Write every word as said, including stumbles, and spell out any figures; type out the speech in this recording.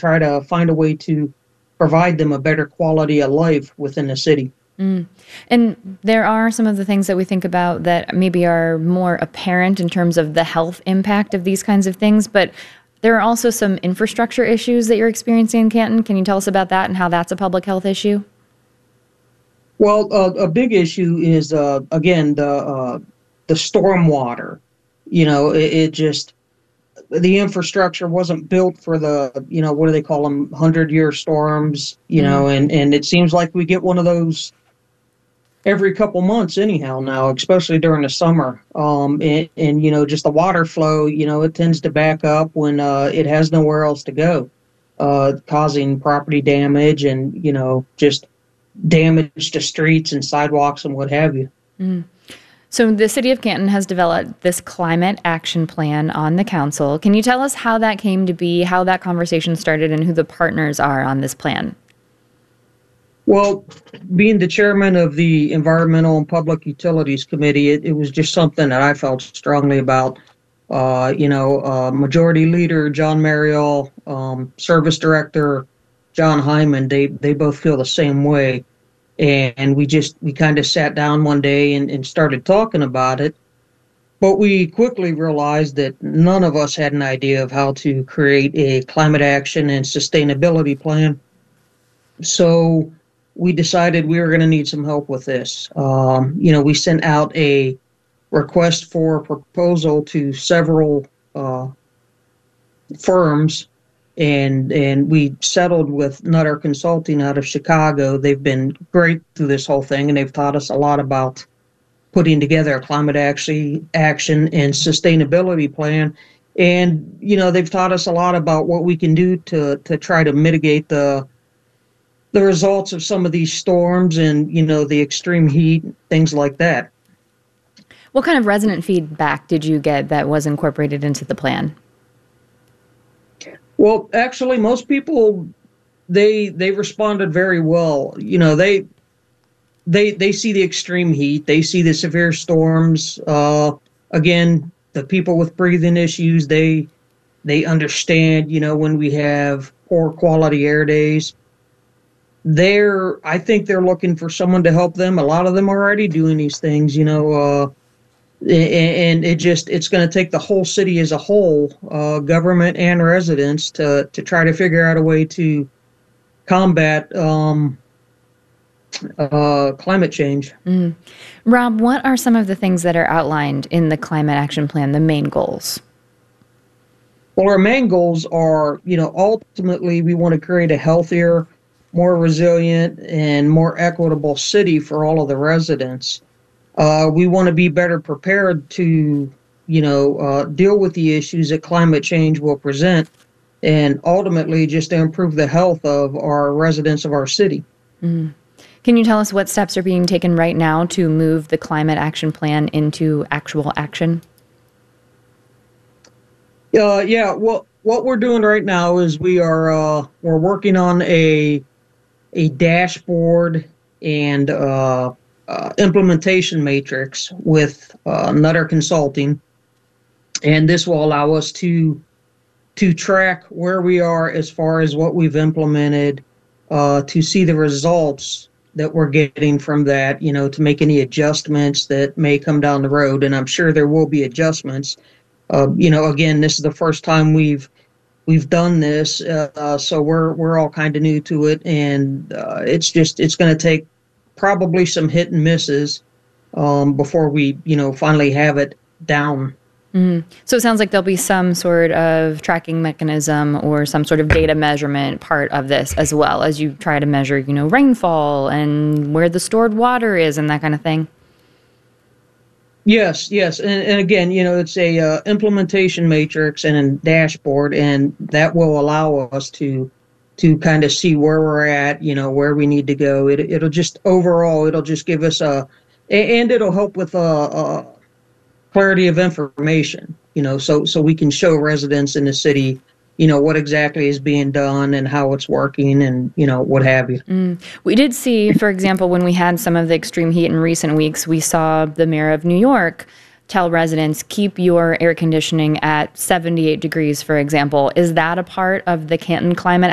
try to find a way to provide them a better quality of life within the city. Mm. And there are some of the things that we think about that maybe are more apparent in terms of the health impact of these kinds of things, but there are also some infrastructure issues that you're experiencing in Canton. Can you tell us about that and how that's a public health issue? Well, uh, a big issue is, uh, again, the uh, the stormwater. You know, it, it just, the infrastructure wasn't built for the, you know, what do they call them, hundred-year storms, you Mm. know, and, and it seems like we get one of those every couple months anyhow now, especially during the summer. Um, and, and, you know, just the water flow, you know, it tends to back up when uh, it has nowhere else to go, uh, causing property damage and, you know, just damage to streets and sidewalks and what have you. Mm. So the city of Canton has developed this climate action plan on the council. Can you tell us how that came to be, how that conversation started, and who the partners are on this plan? Well, being the chairman of the Environmental and Public Utilities Committee, it, it was just something that I felt strongly about. Uh, you know, uh, Majority Leader John Mariel, um, Service Director John Hyman, they, they both feel the same way. And we just, we kind of sat down one day and, and started talking about it. But we quickly realized that none of us had an idea of how to create a climate action and sustainability plan. So we decided we were going to need some help with this. Um, you know, we sent out a request for proposal to several uh, firms, and and we settled with Nutter Consulting out of Chicago. They've been great through this whole thing, and they've taught us a lot about putting together a climate action, action and sustainability plan. And, you know, they've taught us a lot about what we can do to to try to mitigate the the results of some of these storms and, you know, the extreme heat, things like that. What kind of resident feedback did you get that was incorporated into the plan? Well, actually, most people, they they responded very well. You know, they they they see the extreme heat, they see the severe storms. Uh, again, the people with breathing issues, they they understand. You know, when we have poor quality air days, they're I think they're looking for someone to help them. A lot of them are already doing these things. You know. Uh, And it just, it's going to take the whole city as a whole, uh, government and residents, to, to try to figure out a way to combat um, uh, climate change. Mm. Rob, what are some of the things that are outlined in the climate action plan, the main goals? Well, our main goals are, you know, ultimately we want to create a healthier, more resilient, and more equitable city for all of the residents. Uh, we want to be better prepared to, you know, uh, deal with the issues that climate change will present, and ultimately just to improve the health of our residents of our city. Mm. Can you tell us what steps are being taken right now to move the climate action plan into actual action? Uh, yeah, well, what we're doing right now is we are uh, we're working on a a dashboard and uh, Uh, implementation matrix with uh, Nutter Consulting, and this will allow us to to track where we are as far as what we've implemented, uh, to see the results that we're getting from that, you know, to make any adjustments that may come down the road, and I'm sure there will be adjustments. Uh, you know, again, this is the first time we've we've done this, uh, so we're we're all kind of new to it, and uh, it's just it's going to take probably some hit and misses um, before we, you know, finally have it down. Mm. So it sounds like there'll be some sort of tracking mechanism or some sort of data measurement part of this, as well as you try to measure, you know, rainfall and where the stored water is and that kind of thing. Yes, yes, and, and again, you know, it's a uh, implementation matrix and a dashboard, and that will allow us to to kind of see where we're at, you know, where we need to go. It, it'll just overall, it'll just give us a, and it'll help with a, a clarity of information, you know, so so we can show residents in the city, you know, what exactly is being done and how it's working and, you know, what have you. Mm. We did see, for example, when we had some of the extreme heat in recent weeks, we saw the mayor of New York tell residents, keep your air conditioning at seventy-eight degrees, for example. Is that a part of the Canton climate